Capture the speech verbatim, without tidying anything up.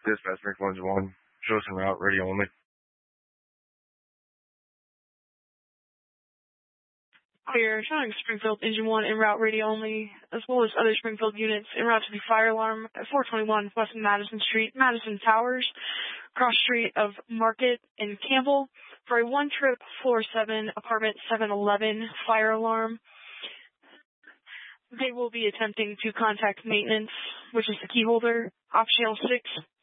Dispatch Springfield Engine one. Show us en route, radio only. Clear, showing Springfield Engine one en route, radio only, as well as other Springfield units en route to the fire alarm at four twenty-one West Madison Street, Madison Towers, cross street of Market and Campbell, for a one-trip floor seven, apartment seven eleven fire alarm. They will be attempting to contact maintenance, which is the key holder, optional six.